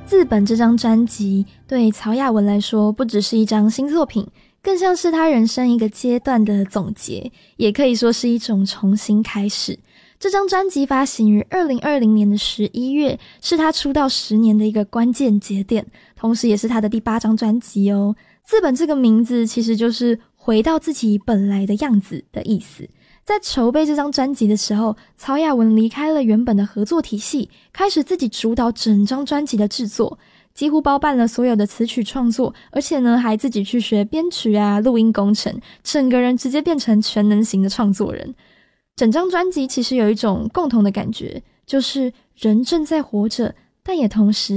自本这张专辑对曹雅雯来说不只是一张新作品，更像是她人生一个阶段的总结，也可以说是一种重新开始。这张专辑发行于2020年的11月，是她出道10年的一个关键节点，同时也是她的第8张专辑哦。自本这个名字其实就是回到自己本来的样子的意思。在筹备这张专辑的时候，曹雅雯离开了原本的合作体系，开始自己主导整张专辑的制作，几乎包办了所有的词曲创作，而且呢还自己去学编曲啊、录音工程，整个人直接变成全能型的创作人。整张专辑其实有一种共同的感觉，就是人正在活着，但也同时